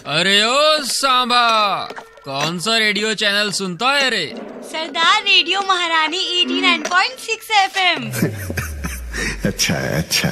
अरे ओ सांबा, कौन सा रेडियो चैनल सुनता है रे? सरदार रेडियो महारानी 89.6 FM। अच्छा है, अच्छा।